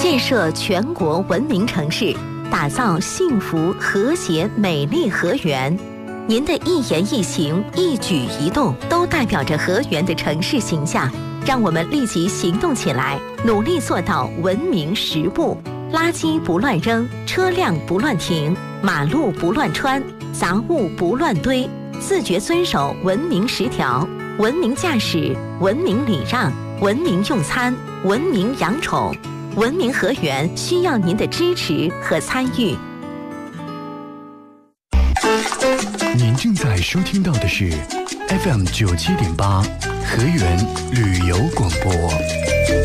建设全国文明城市，打造幸福、和谐、美丽河源。您的一言一行、一举一动，都代表着河源的城市形象。让我们立即行动起来，努力做到文明10不：垃圾不乱扔，车辆不乱停，马路不乱穿，杂物不乱堆。自觉遵守文明10条，文明驾驶，文明礼让，文明用餐，文明养宠。文明河源需要您的支持和参与。 您正在收听到的是 FM 97.8河源旅游广播。